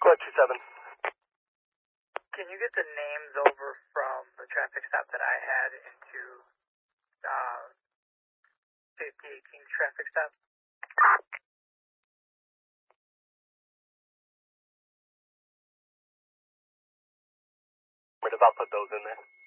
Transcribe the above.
Go ahead, 27. Can you get the names over from the traffic stop that I had into 5018 traffic stop? I'll put those in there.